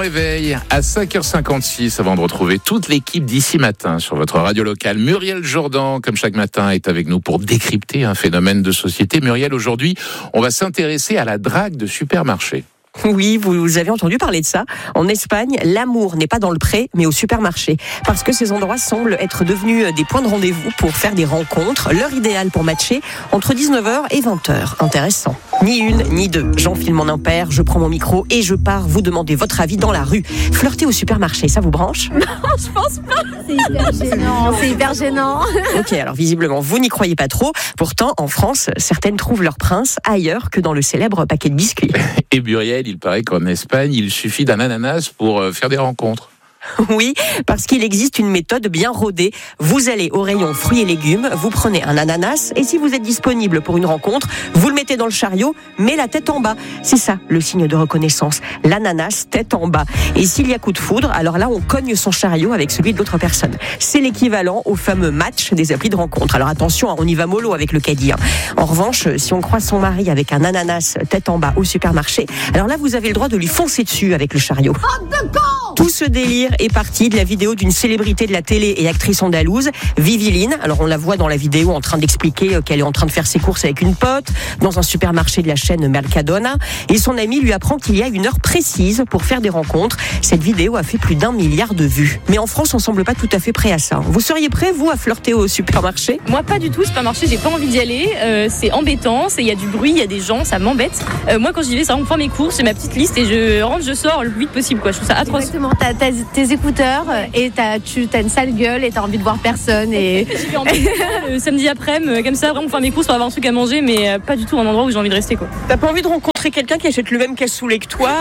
réveil à 5h56 avant de retrouver toute l'équipe d'ici matin sur votre radio locale. Muriel Jourdan, comme chaque matin, est avec nous pour décrypter un phénomène de société. Muriel, aujourd'hui, on va s'intéresser à la drague de supermarché. Oui, vous avez entendu parler de ça. En Espagne, l'amour n'est pas dans le pré, mais au supermarché. Parce que ces endroits semblent être devenus des points de rendez-vous pour faire des rencontres. L'heure idéale pour matcher, entre 19h et 20h. Intéressant. Ni une, ni deux. J'enfile mon impair, je prends mon micro et je pars vous demander votre avis dans la rue. Flirter au supermarché, ça vous branche ? Non, je pense pas. C'est hyper gênant. Ok, alors visiblement, vous n'y croyez pas trop. Pourtant, en France, certaines trouvent leur prince ailleurs que dans le célèbre paquet de biscuits. Et Muriel, il paraît qu'en Espagne, il suffit d'un ananas pour faire des rencontres. Oui, parce qu'il existe une méthode bien rodée. Vous allez au rayon fruits et légumes, vous prenez un ananas et si vous êtes disponible pour une rencontre, vous le mettez dans le chariot, mais la tête en bas. C'est ça, le signe de reconnaissance. L'ananas, tête en bas. Et s'il y a coup de foudre, alors là, on cogne son chariot avec celui de l'autre personne. C'est l'équivalent au fameux match des applis de rencontre. Alors attention, on y va mollo avec le caddie. En revanche, si on croise son mari avec un ananas tête en bas au supermarché, alors là, vous avez le droit de lui foncer dessus avec le chariot. Tout ce délire est parti de la vidéo d'une célébrité de la télé et actrice andalouse, Viviline. Alors on la voit dans la vidéo en train d'expliquer qu'elle est en train de faire ses courses avec une pote dans un supermarché de la chaîne Mercadona et son ami lui apprend qu'il y a une heure précise pour faire des rencontres. Cette vidéo a fait plus d'1 milliard de vues. Mais en France, on semble pas tout à fait prêt à ça. Vous seriez prêt, vous, à flirter au supermarché ? Moi, pas du tout. Supermarché, j'ai pas envie d'y aller. C'est embêtant. Il y a du bruit, il y a des gens, ça m'embête. Moi, quand j'y vais, ça on prend mes courses, j'ai ma petite liste et je rentre, je sors le plus vite possible. Je trouve ça atroce. Exactement. T'as tes écouteurs et t'as une sale gueule et t'as envie de voir personne. Et J'y vais en le samedi après-midi, comme ça, vraiment faire mes courses pour avoir un truc à manger, mais pas du tout un endroit où j'ai envie de rester. T'as pas envie de rencontrer quelqu'un qui achète le même cassoulet que toi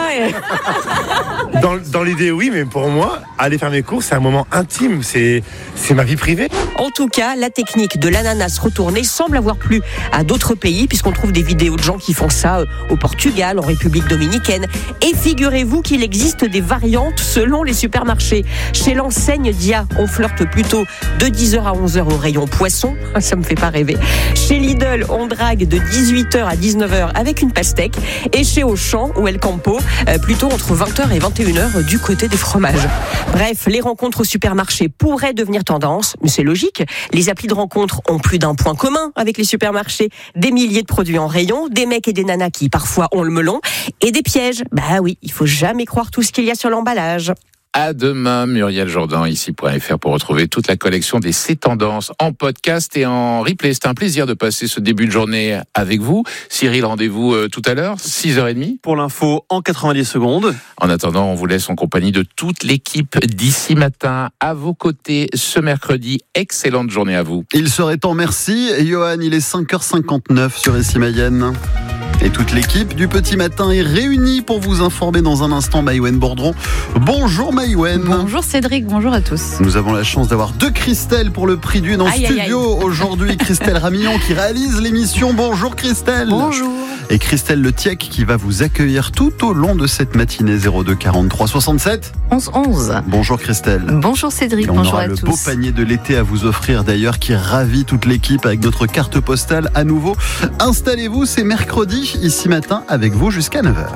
Dans l'idée, oui, mais pour moi, aller faire mes courses, c'est un moment intime, c'est ma vie privée. En tout cas, la technique de l'ananas retourné semble avoir plu à d'autres pays, puisqu'on trouve des vidéos de gens qui font ça au Portugal, en République dominicaine. Et figurez-vous qu'il existe des variantes selon les supermarchés. Chez l'enseigne Dia, on flirte plutôt de 10h à 11h au rayon poisson. Ça me fait pas rêver. Chez Lidl, on drague de 18h à 19h avec une pastèque. Et chez Auchan ou El Campo, plutôt entre 20h et 21h du côté des fromages. Bref, les rencontres au supermarché pourraient devenir tendance, mais c'est logique. Les applis de rencontres ont plus d'un point commun avec les supermarchés. Des milliers de produits en rayon, des mecs et des nanas qui parfois ont le melon, et des pièges. Bah oui, il faut jamais croire tout ce qu'il y a sur l'emballage. À demain, Muriel Jourdan, ici.fr, pour retrouver toute la collection des C'est Tendances en podcast et en replay. C'est un plaisir de passer ce début de journée avec vous. Cyril, rendez-vous tout à l'heure, 6h30. Pour l'info, en 90 secondes. En attendant, on vous laisse en compagnie de toute l'équipe d'ici matin à vos côtés ce mercredi. Excellente journée à vous. Il serait temps, merci. Johan, il est 5h59 sur Ici Mayenne. Et toute l'équipe du Petit Matin est réunie pour vous informer dans un instant. Maïwen Bordron. Bonjour Maïwen. Bonjour Cédric, bonjour à tous. Nous avons la chance d'avoir deux Christelle pour le prix d'une en studio aujourd'hui. Christelle Ramillon qui réalise l'émission. Bonjour Christelle. Bonjour. Et Christelle Le Tiec qui va vous accueillir tout au long de cette matinée. 02 43 67 11 11. Bonjour Christelle. Bonjour Cédric, Et on bonjour aura à le tous. beau panier de l'été à vous offrir d'ailleurs qui ravit toute l'équipe avec notre carte postale à nouveau. Installez-vous, c'est mercredi, Ici Matin avec vous jusqu'à 9h.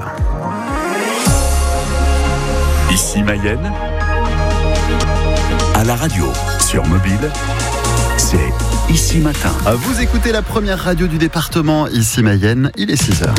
Ici Mayenne, à la radio, sur mobile, c'est Ici Matin. Vous écoutez la première radio du département, Ici Mayenne, il est 6h.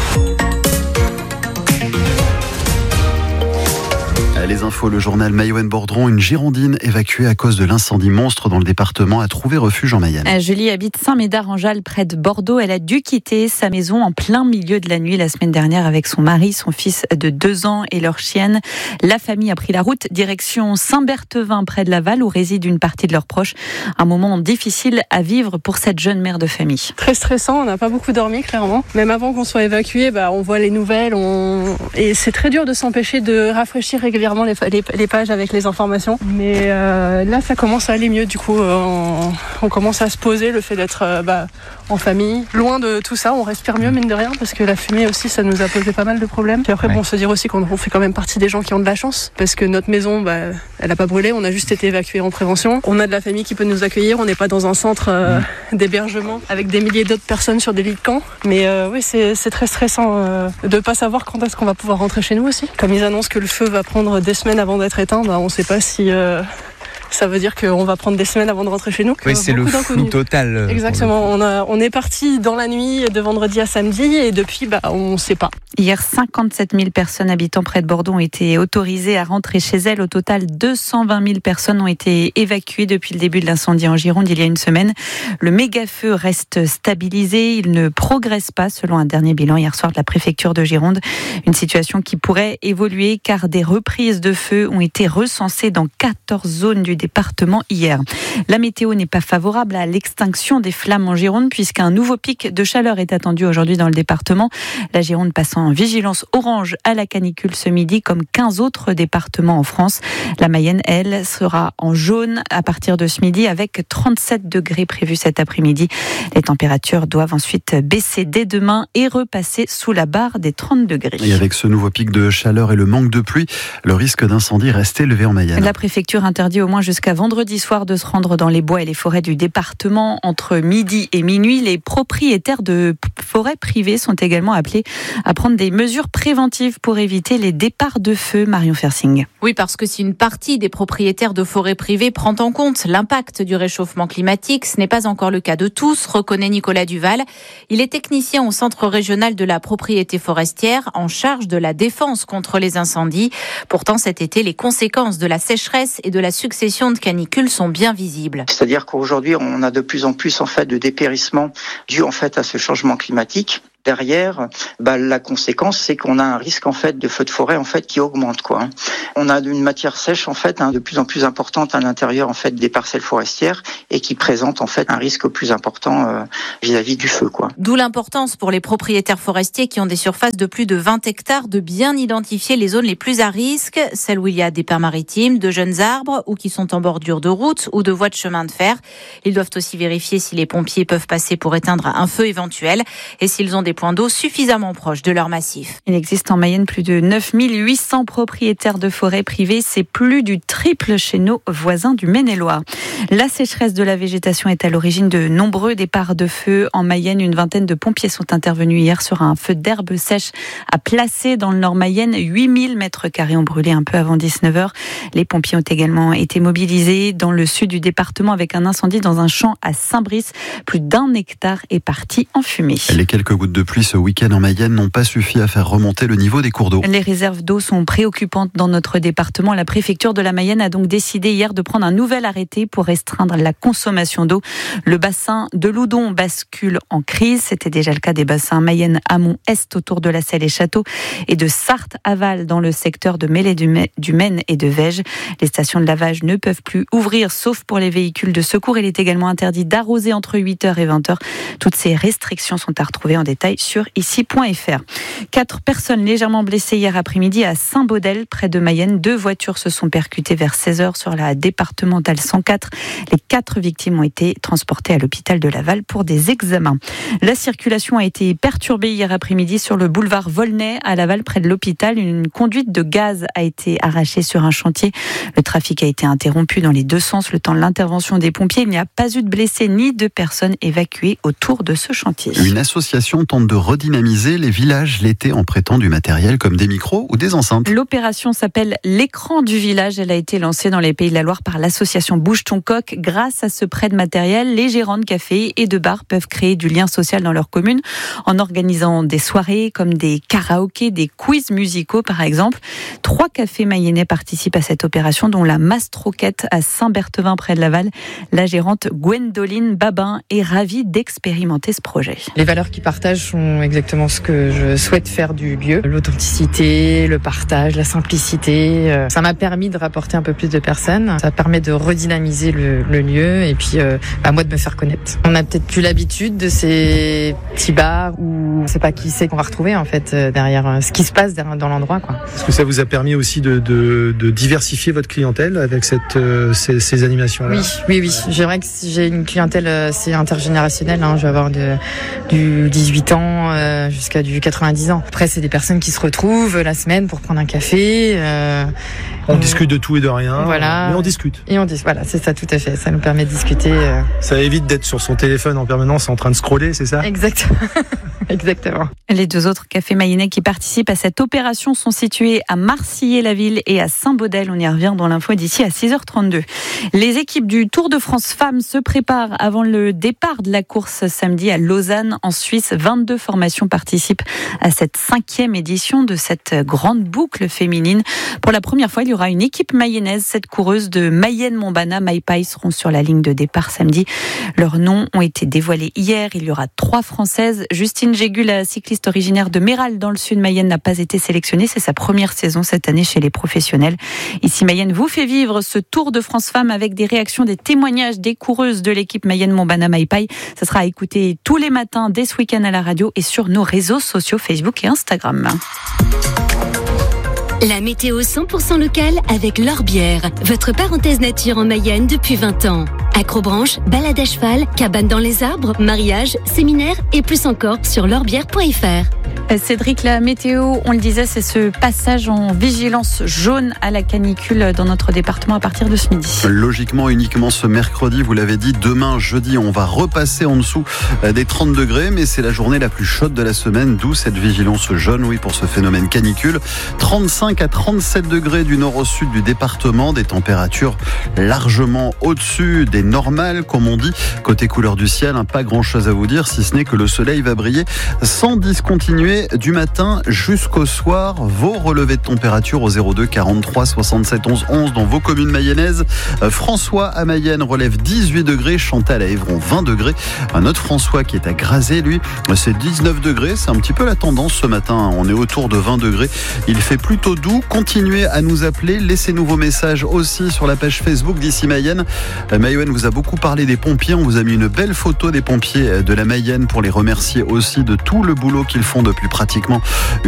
Les infos, le journal Maïwen Bordron, une girondine évacuée à cause de l'incendie monstre dans le département a trouvé refuge en Mayenne. Julie habite Saint-Médard-en-Jalles près de Bordeaux. Elle a dû quitter sa maison en plein milieu de la nuit la semaine dernière avec son mari, son fils de 2 ans et leur chienne. La famille a pris la route direction Saint-Berthevin près de Laval où réside une partie de leurs proches. Un moment difficile à vivre pour cette jeune mère de famille. Très stressant, on n'a pas beaucoup dormi clairement. Même avant qu'on soit évacué, on voit les nouvelles et c'est très dur de s'empêcher de rafraîchir régulièrement régulièrement les pages avec les informations. Mais là, ça commence à aller mieux. Du coup, on commence à se poser le fait d'être en famille, loin de tout ça. On respire mieux, mine de rien, parce que la fumée aussi, ça nous a posé pas mal de problèmes. Puis après, se dire aussi qu'on fait quand même partie des gens qui ont de la chance, parce que notre maison, elle a pas brûlé. On a juste été évacués en prévention. On a de la famille qui peut nous accueillir. On n'est pas dans un centre d'hébergement avec des milliers d'autres personnes sur des lits de camp. Mais oui, c'est très stressant de pas savoir quand est-ce qu'on va pouvoir rentrer chez nous aussi. Comme ils annoncent que le feu va prendre des semaines avant d'être éteint, on ne sait pas si ça veut dire qu'on va prendre des semaines avant de rentrer chez nous. Oui, c'est le flou total. Exactement. On est parti dans la nuit de vendredi à samedi et depuis, on ne sait pas. Hier, 57 000 personnes habitant près de Bordeaux ont été autorisées à rentrer chez elles. Au total, 220 000 personnes ont été évacuées depuis le début de l'incendie en Gironde il y a une semaine. Le méga-feu reste stabilisé. Il ne progresse pas selon un dernier bilan hier soir de la préfecture de Gironde. Une situation qui pourrait évoluer car des reprises de feu ont été recensées dans 14 zones du département hier. La météo n'est pas favorable à l'extinction des flammes en Gironde puisqu'un nouveau pic de chaleur est attendu aujourd'hui dans le département. La Gironde passant en vigilance orange à la canicule ce midi comme 15 autres départements en France. La Mayenne, elle, sera en jaune à partir de ce midi avec 37 degrés prévus cet après-midi. Les températures doivent ensuite baisser dès demain et repasser sous la barre des 30 degrés. Et avec ce nouveau pic de chaleur et le manque de pluie, le risque d'incendie reste élevé en Mayenne. La préfecture interdit au moins jusqu'à vendredi soir de se rendre dans les bois et les forêts du département entre midi et minuit. Les propriétaires de forêts privées sont également appelés à prendre des mesures préventives pour éviter les départs de feu. Marion Fersing. Oui, parce que si une partie des propriétaires de forêts privées prend en compte l'impact du réchauffement climatique, ce n'est pas encore le cas de tous, reconnaît Nicolas Duval. Il est technicien au Centre régional de la propriété forestière en charge de la défense contre les incendies. Pourtant, cet été, les conséquences de la sécheresse et de la succession de canicules sont bien visibles. C'est-à-dire qu'aujourd'hui, on a de plus en plus de dépérissement dû à ce changement climatique. Derrière, la conséquence, c'est qu'on a un risque de feu de forêt qui augmente On a une matière sèche de plus en plus importante à l'intérieur des parcelles forestières et qui présente un risque plus important vis-à-vis du feu D'où l'importance pour les propriétaires forestiers qui ont des surfaces de plus de 20 hectares de bien identifier les zones les plus à risque, celles où il y a des pins maritimes, de jeunes arbres ou qui sont en bordure de route ou de voies de chemin de fer. Ils doivent aussi vérifier si les pompiers peuvent passer pour éteindre un feu éventuel et s'ils ont des points d'eau suffisamment proches de leur massif. Il existe en Mayenne plus de 9800 propriétaires de forêts privées. C'est plus du triple chez nos voisins du Maine-et-Loire. La sécheresse de la végétation est à l'origine de nombreux départs de feu. En Mayenne, une vingtaine de pompiers sont intervenus hier sur un feu d'herbe sèche à Placé dans le nord Mayenne. 8000 mètres carrés ont brûlé un peu avant 19h. Les pompiers ont également été mobilisés dans le sud du département avec un incendie dans un champ à Saint-Brice. Plus d'1 hectare est parti en fumée. Les quelques gouttes de pluie ce week-end en Mayenne n'ont pas suffi à faire remonter le niveau des cours d'eau. Les réserves d'eau sont préoccupantes dans notre département. La préfecture de la Mayenne a donc décidé hier de prendre un nouvel arrêté pour restreindre la consommation d'eau. Le bassin de Loudon bascule en crise. C'était déjà le cas des bassins Mayenne-Amont-Est autour de la Selle et Château et de Sarthe-Aval dans le secteur de Mêlée du Maine et de Vège. Les stations de lavage ne peuvent plus ouvrir sauf pour les véhicules de secours. Il est également interdit d'arroser entre 8h et 20h. Toutes ces restrictions sont à retrouver en détail sur ici.fr. 4 personnes légèrement blessées hier après-midi à Saint-Baudel, près de Mayenne. 2 voitures se sont percutées vers 16h sur la départementale 104. Les 4 victimes ont été transportées à l'hôpital de Laval pour des examens. La circulation a été perturbée hier après-midi sur le boulevard Volnay à Laval, près de l'hôpital. Une conduite de gaz a été arrachée sur un chantier. Le trafic a été interrompu dans les 2 sens le temps de l'intervention des pompiers. Il n'y a pas eu de blessés ni de personnes évacuées autour de ce chantier. Une association tente de redynamiser les villages l'été en prêtant du matériel comme des micros ou des enceintes. L'opération s'appelle l'écran du village. Elle a été lancée dans les Pays de la Loire par l'association Bouge ton coq. Grâce à ce prêt de matériel, les gérants de cafés et de bars peuvent créer du lien social dans leur commune en organisant des soirées comme des karaokés, des quiz musicaux par exemple. 3 cafés mayennais participent à cette opération dont la Mastroquette à Saint-Berthevin près de Laval. La gérante Gwendoline Babin est ravie d'expérimenter ce projet. Les valeurs qu'ils partagent sont exactement ce que je souhaite faire du lieu. L'authenticité, le partage, la simplicité. Ça m'a permis de rapporter un peu plus de personnes. Ça permet de redynamiser le lieu et puis à moi de me faire connaître. On a peut-être plus l'habitude de ces petits bars où on sait pas qui c'est qu'on va retrouver en fait derrière ce qui se passe dans l'endroit, quoi. Est-ce que ça vous a permis aussi de diversifier votre clientèle avec ces animations-là ? Oui. J'aimerais que j'ai une clientèle assez intergénérationnelle. Je vais avoir du 18 ans jusqu'à du 90 ans. Après, c'est des personnes qui se retrouvent la semaine pour prendre un café. On discute de tout et de rien. Voilà. Mais on discute. Voilà, c'est ça, tout à fait. Ça nous permet de discuter. Ça évite d'être sur son téléphone en permanence en train de scroller, c'est ça ? Exactement. Exactement. Les 2 autres cafés mayennais qui participent à cette opération sont situés à Marcilly-la-Ville et à Saint-Baudel. On y revient dans l'info d'ici à 6h32. Les équipes du Tour de France Femmes se préparent avant le départ de la course samedi à Lausanne, en Suisse. 22 formations participent à cette 5e édition de cette grande boucle féminine. Pour la première fois, il y aura une équipe mayonnaise. 7 coureuses de Mayenne-Montbana, Maipai seront sur la ligne de départ samedi. Leurs noms ont été dévoilés hier. Il y aura 3 Françaises. Justine Jégu, la cycliste originaire de Méral dans le sud Mayenne, n'a pas été sélectionnée. C'est sa première saison cette année chez les professionnels. Ici, Mayenne vous fait vivre ce Tour de France Femmes avec des réactions, des témoignages des coureuses de l'équipe Mayenne-Montbana Maipai. Ça sera à écouter tous les matins dès ce week-end à la radio et sur nos réseaux sociaux Facebook et Instagram. La météo 100% locale avec L'Orbière, votre parenthèse nature en Mayenne depuis 20 ans. Acrobranche, balade à cheval, cabane dans les arbres, mariage, séminaire et plus encore sur l'orbière.fr. Cédric, la météo, on le disait, c'est ce passage en vigilance jaune à la canicule dans notre département à partir de ce midi. Logiquement, uniquement ce mercredi, vous l'avez dit, demain, jeudi, on va repasser en dessous des 30 degrés, mais c'est la journée la plus chaude de la semaine, d'où cette vigilance jaune, oui, pour ce phénomène canicule. 35 à 37 degrés du nord au sud du département, des températures largement au-dessus des normales, comme on dit. Côté couleur du ciel, pas grand-chose à vous dire, si ce n'est que le soleil va briller sans discontinuer du matin jusqu'au soir. Vos relevés de température au 02 43 67 11 11 dans vos communes mayennaises. François à Mayenne relève 18 degrés, Chantal à Évron 20 degrés. Un autre François qui est à Grazé, lui, c'est 19 degrés. C'est un petit peu la tendance ce matin. On est autour de 20 degrés. Il fait plutôt doux. Continuez à nous appeler. Laissez-nous vos messages aussi sur la page Facebook d'Ici Mayenne. Maïwen vous a beaucoup parlé des pompiers. On vous a mis une belle photo des pompiers de la Mayenne pour les remercier aussi de tout le boulot qu'ils font depuis pratiquement